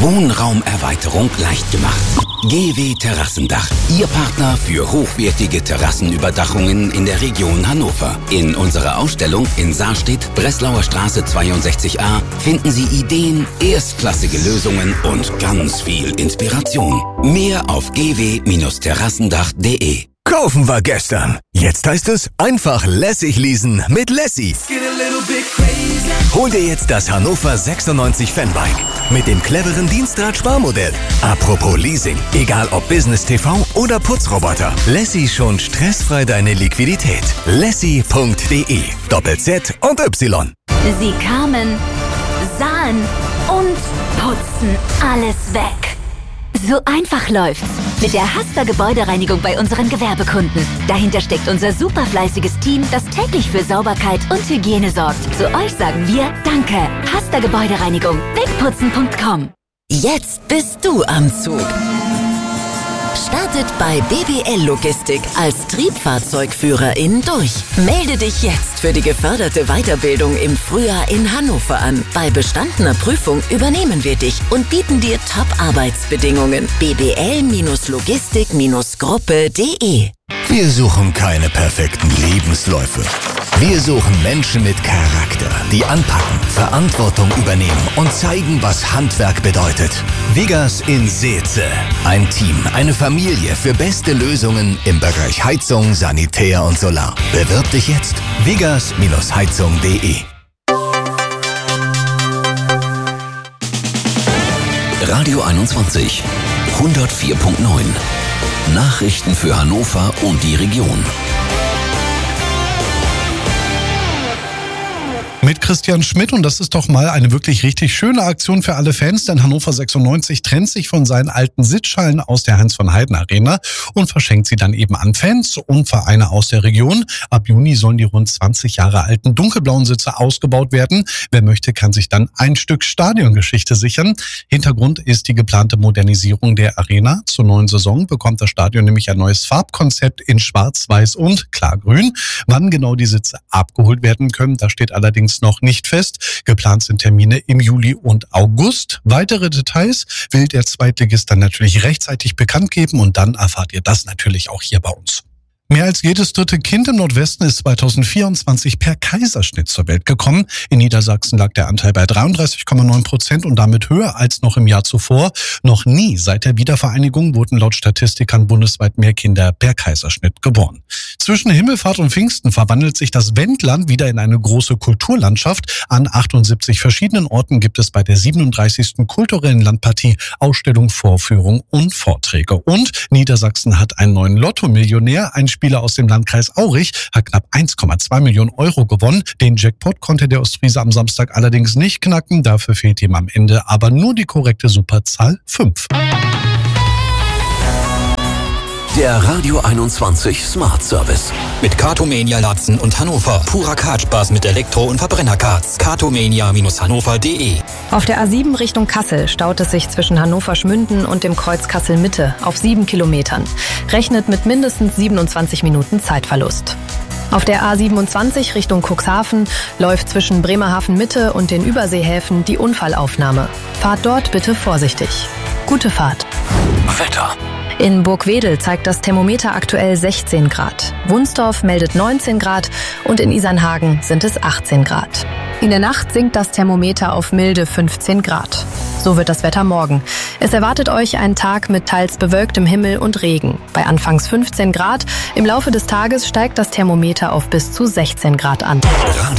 Wohnraumerweiterung leicht gemacht. GW Terrassendach, Ihr Partner für hochwertige Terrassenüberdachungen in der Region Hannover. In unserer Ausstellung in Saarstedt, Breslauer Straße 62a, finden Sie Ideen, erstklassige Lösungen und ganz viel Inspiration. Mehr auf gw-terrassendach.de. Kaufen war gestern. Jetzt heißt es einfach lässig leasen mit Lassie. Hol dir jetzt das Hannover 96 Fanbike mit dem cleveren Dienstrad-Sparmodell. Apropos Leasing, egal ob Business TV oder Putzroboter, Lassie schont stressfrei deine Liquidität. Lassie.de, Doppel-Z und Y. Sie kamen, sahen und putzen alles weg. So einfach läuft's. Mit der Hasta Gebäudereinigung bei unseren Gewerbekunden. Dahinter steckt unser super fleißiges Team, das täglich für Sauberkeit und Hygiene sorgt. Zu euch sagen wir Danke. Hasta Gebäudereinigung. Wegputzen.com. Jetzt bist du am Zug. Startet bei BBL Logistik als Triebfahrzeugführerin durch. Melde dich jetzt für die geförderte Weiterbildung im Frühjahr in Hannover an. Bei bestandener Prüfung übernehmen wir dich und bieten dir Top-Arbeitsbedingungen. bbl-logistik-gruppe.de. Wir suchen keine perfekten Lebensläufe. Wir suchen Menschen mit Charakter, die anpacken, Verantwortung übernehmen und zeigen, was Handwerk bedeutet. Vigas in Seetze. Ein Team, eine Familie für beste Lösungen im Bereich Heizung, Sanitär und Solar. Bewirb dich jetzt. vigas-heizung.de. Radio 21, 104.9. Nachrichten für Hannover und die Region. Mit Christian Schmidt, und das ist doch mal eine wirklich richtig schöne Aktion für alle Fans, denn Hannover 96 trennt sich von seinen alten Sitzschalen aus der Heinz-von-Heiden-Arena und verschenkt sie dann eben an Fans und Vereine aus der Region. Ab Juni sollen die rund 20 Jahre alten dunkelblauen Sitze ausgebaut werden. Wer möchte, kann sich dann ein Stück Stadiongeschichte sichern. Hintergrund ist die geplante Modernisierung der Arena. Zur neuen Saison bekommt das Stadion nämlich ein neues Farbkonzept in Schwarz, Weiß und Klargrün. Wann genau die Sitze abgeholt werden können, das steht allerdings noch nicht fest. Geplant sind Termine im Juli und August. Weitere Details will der Zweitligist dann natürlich rechtzeitig bekannt geben und dann erfahrt ihr das natürlich auch hier bei uns. Mehr als jedes dritte Kind im Nordwesten ist 2024 per Kaiserschnitt zur Welt gekommen. In Niedersachsen lag der Anteil bei 33,9% und damit höher als noch im Jahr zuvor. Noch nie seit der Wiedervereinigung wurden laut Statistikern bundesweit mehr Kinder per Kaiserschnitt geboren. Zwischen Himmelfahrt und Pfingsten verwandelt sich das Wendland wieder in eine große Kulturlandschaft. An 78 verschiedenen Orten gibt es bei der 37. kulturellen Landpartie Ausstellung, Vorführung und Vorträge. Und Niedersachsen hat einen neuen Lotto-Millionär. Ein Spieler aus dem Landkreis Aurich hat knapp 1,2 Millionen Euro gewonnen. Den Jackpot konnte der Ostfriese am Samstag allerdings nicht knacken. Dafür fehlt ihm am Ende aber nur die korrekte Superzahl 5. Der Radio 21 Smart Service. Mit Cartomania Laatzen und Hannover. Purer Kartspaß mit Elektro- und Verbrennerkarts. Cartomania-hannover.de. Auf der A7 Richtung Kassel staut es sich zwischen Hannover-Schmünden und dem Kreuz Kassel-Mitte auf 7 Kilometern. Rechnet mit mindestens 27 Minuten Zeitverlust. Auf der A27 Richtung Cuxhaven läuft zwischen Bremerhaven-Mitte und den Überseehäfen die Unfallaufnahme. Fahrt dort bitte vorsichtig. Gute Fahrt. Wetter. In Burgwedel zeigt das Thermometer aktuell 16 Grad. Wunsdorf meldet 19 Grad und in Isernhagen sind es 18 Grad. In der Nacht sinkt das Thermometer auf milde 15 Grad. So wird das Wetter morgen. Es erwartet euch ein Tag mit teils bewölktem Himmel und Regen. Bei anfangs 15 Grad. Im Laufe des Tages steigt das Thermometer auf bis zu 16 Grad an.